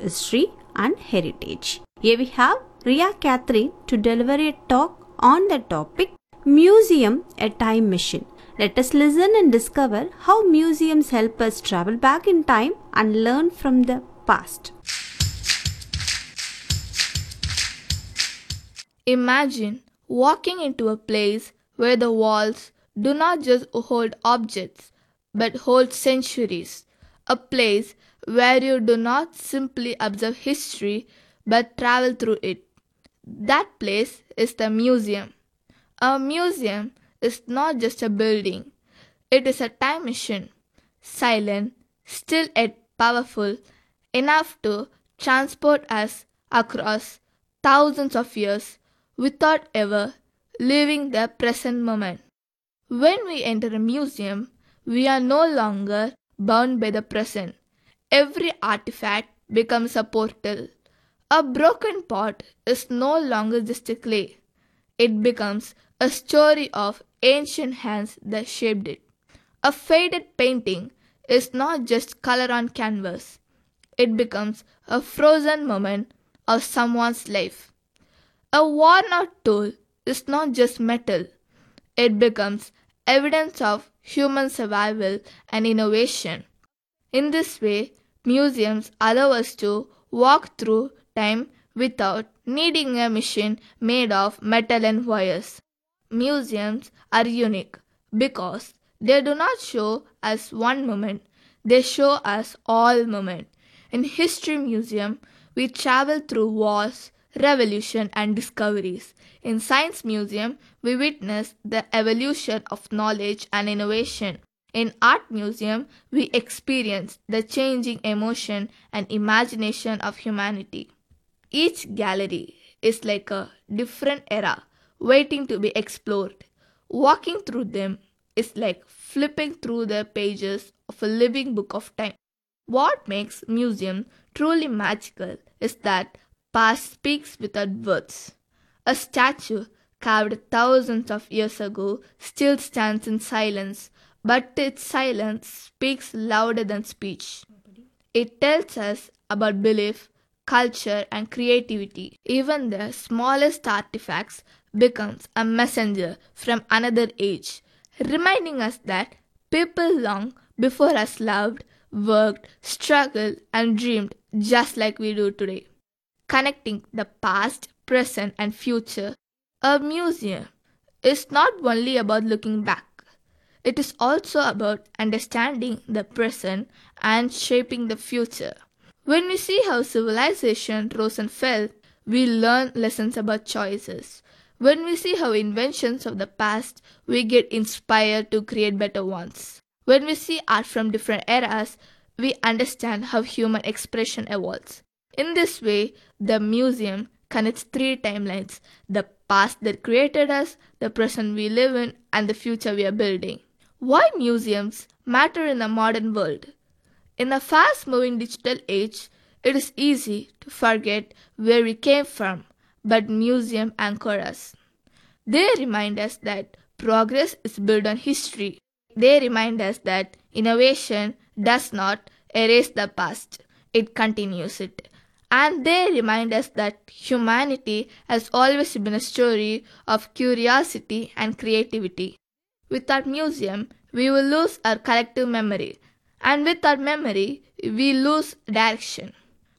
history and heritage. Here we have Ria Catherine to deliver a talk on the topic Museum, a Time Machine. Let us listen and discover how museums help us travel back in time and learn from the past. Imagine walking into a place where the walls do not just hold objects but hold centuries. A place where you do not simply observe history but travel through it. That place is the museum. A museum is not just a building, it is a time machine, silent, still yet powerful, enough to transport us across thousands of years without ever leaving the present moment. When we enter a museum, we are no longer bound by the present. Every artifact becomes a portal. A broken pot is no longer just a clay. It becomes a story of ancient hands that shaped it. A faded painting is not just color on canvas. It becomes a frozen moment of someone's life. A worn out tool is not just metal. It becomes evidence of human survival and innovation. In this way, museums allow us to walk through time without needing a machine made of metal and wires. Museums are unique because they do not show us one moment, they show us all moments. In History Museum, we travel through wars, revolution and discoveries. In Science Museum, we witness the evolution of knowledge and innovation. In Art Museum, we experience the changing emotion and imagination of humanity. Each gallery is like a different era waiting to be explored. Walking through them is like flipping through the pages of a living book of time. What makes museum truly magical is that past speaks without words. A statue carved thousands of years ago still stands in silence, but its silence speaks louder than speech. It tells us about belief, culture, and creativity. Even the smallest artifacts becomes a messenger from another age, reminding us that people long before us loved, worked, struggled, and dreamed just like we do today. Connecting the past, present, and future, a museum is not only about looking back, it is also about understanding the present and shaping the future. When we see how civilization rose and fell, we learn lessons about choices. When we see how inventions of the past, we get inspired to create better ones. When we see art from different eras, we understand how human expression evolves. In this way, the museum connects three timelines: the past that created us, the present we live in, and the future we are building. Why museums matter in the modern world? In a fast moving digital age, it is easy to forget where we came from, but museums anchor us. They remind us that progress is built on history. They remind us that innovation does not erase the past, it continues it. And they remind us that humanity has always been a story of curiosity and creativity. Without museum, we will lose our collective memory, and with our memory, we lose direction.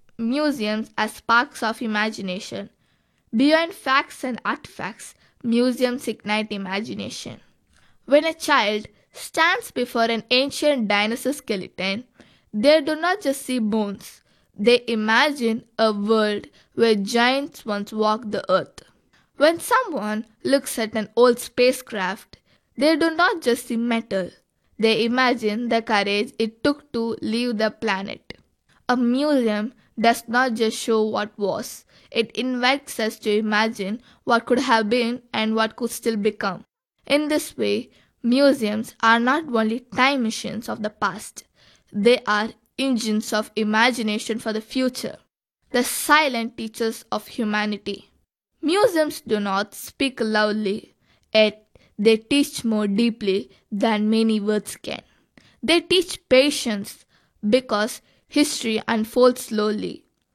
Museums are sparks of imagination. Beyond facts and artifacts, museums ignite imagination. When a child stands before an ancient dinosaur skeleton, they do not just see bones, they imagine a world where giants once walked the earth. When someone looks at an old spacecraft, they do not just see metal, they imagine the courage it took to leave the planet. A museum does not just show what was, it invites us to imagine what could have been and what could still become. In this way, museums are not only time machines of the past, they are engines of imagination for the future, the silent teachers of humanity. Museums do not speak loudly, yet they teach more deeply than many words can. They teach patience because history unfolds slowly.